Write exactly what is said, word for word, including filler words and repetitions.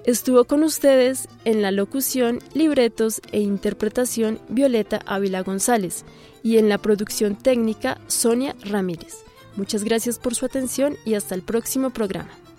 Estuvo con ustedes en la locución, libretos e interpretación Violeta Ávila González y en la producción técnica Sonia Ramírez. Muchas gracias por su atención y hasta el próximo programa.